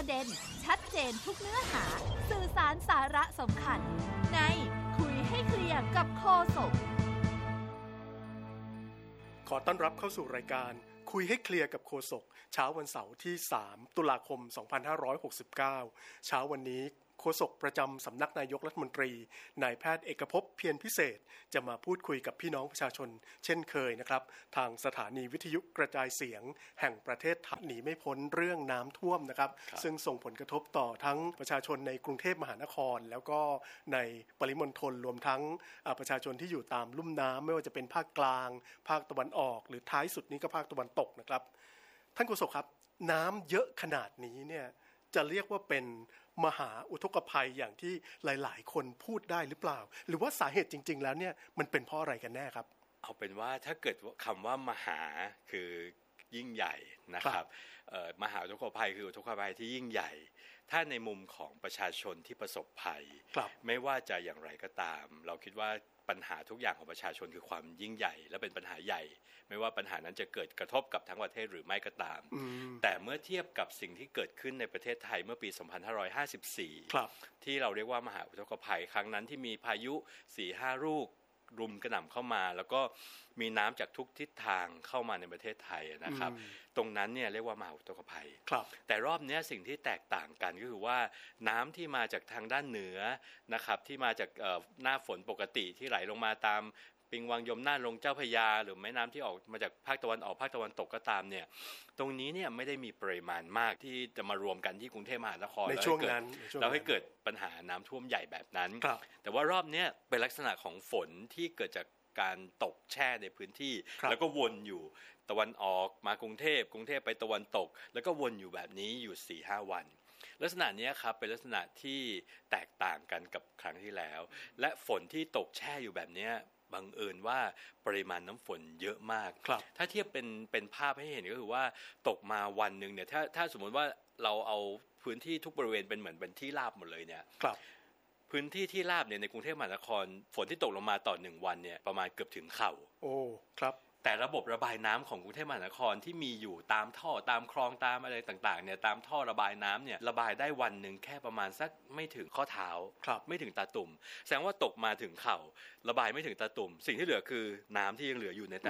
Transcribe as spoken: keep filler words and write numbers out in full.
ประเด็นชัดเจนทุกเนื้อหาสื่อสารสาระสำคัญในคุยให้เคลียร์กับโฆษกขอต้อนรับเข้าสู่รายการคุยให้เคลียร์กับโฆษกเช้าวันเสาร์ที่สามตุลาคมสองพันห้าร้อยหกสิบเก้าเช้าวันนี้โฆษกประจำสำนักนายกรัฐมนตรีนายแพทย์เอกภพเพียรพิเศษจะมาพูดคุยกับพี่น้องประชาชนเช่นเคยนะครับทางสถานีวิทยุกระจายเสียงแห่งประเทศไทยหนีไม่พ้นเรื่องน้ำท่วมนะครับซึ่งส่งผลกระทบต่อทั้งประชาชนในกรุงเทพมหานครแล้วก็ในปริมณฑลรวมทั้งประชาชนที่อยู่ตามลุ่มน้ำไม่ว่าจะเป็นภาคกลางภาคตะวันออกหรือท้ายสุดนี้ก็ภาคตะวันตกนะครับท่านโฆษกครับน้ำเยอะขนาดนี้เนี่ยจะเรียกว่าเป็นมหาอุทกภัยอย่างที่หลายๆคนพูดได้หรือเปล่าหรือว่าสาเหตุจริงๆแล้วเนี่ยมันเป็นเพราะอะไรกันแน่ครับเอาเป็นว่าถ้าเกิดคำว่ามหาคือยิ่งใหญ่นะครับมหาอุทกภัยคืออุทกภัยที่ยิ่งใหญ่ถ้าในมุมของประชาชนที่ประสบภัยไม่ว่าจะอย่างไรก็ตามเราคิดว่าปัญหาทุกอย่างของประชาชนคือความยิ่งใหญ่และเป็นปัญหาใหญ่ไม่ว่าปัญหานั้นจะเกิดกระทบกับทั้งประเทศหรือไม่ก็ตามแต่เมื่อเทียบกับสิ่งที่เกิดขึ้นในประเทศไทยเมื่อปีสองพันห้าร้อยห้าสิบสี่ที่เราเรียกว่ามหาอุทกภัยครั้งนั้นที่มีพายุ สี่ห้า ลูกรุมกระหน่ำเข้ามาแล้วก็มีน้ำจากทุกทิศทางเข้ามาในประเทศไทยนะครับตรงนั้นเนี่ยเรียกว่ามหาอุทกภัยแต่รอบนี้สิ่งที่แตกต่างกันก็คือว่าน้ำที่มาจากทางด้านเหนือนะครับที่มาจากหน้าฝนปกติที่ไหลลงมาตามปิงวังยมน่านลงเจ้าพระยาหรือแม่น้ำที่ออกมาจากภาคตะวันออกภาคตะวันตกก็ตามเนี่ยตรงนี้เนี่ยไม่ได้มีปริมาณมากที่จะมารวมกันที่กรุงเทพมหานครในช่วงนั้นแล้วให้เกิดปัญหาน้ำท่วมใหญ่แบบนั้นแต่ว่ารอบนี้เป็นลักษณะของฝนที่เกิดจากการตกแช่ในพื้นที่แล้วก็วนอยู่ตะวันออกมากรุงเทพกรุงเทพไปตะวันตกแล้วก็วนอยู่แบบนี้อยู่ สี่ห้า วันลักษณะนี้ครับเป็นลักษณะที่แตกต่างกันกับครั้งที่แล้วและฝนที่ตกแช่อยู่แบบนี้บังเอิญว่าปริมาณน้ำฝนเยอะมากถ้าเทียบเป็นเป็นภาพให้เห็นก็คือว่าตกมาวันนึงเนี่ยถ้าถ้าสมมติว่าเราเอาพื้นที่ทุกบริเวณเป็นเหมือนเป็นที่ราบหมดเลยเนี่ยพื้นที่ที่ราบเนี่ยในกรุงเทพมหานครฝนที่ตกลงมาต่อหนึ่งวันเนี่ยประมาณเกือบถึงเข่าโอ้ครับแต่ระบบระบายน้ำของกรุงเทพมหานครที่มีอยู่ตามท่อตามคลองตามอะไรต่างๆเนี่ยตามท่อระบายน้ำเนี่ยระบายได้วันหนึ่งแค่ประมาณสักไม่ถึงข้อเท้าไม่ถึงตาตุ่มแสดงว่าตกมาถึงเข่าระบายไม่ถึงตาตุ่มสิ่งที่เหลือคือน้ำที่ยังเหลืออยู่ในแต่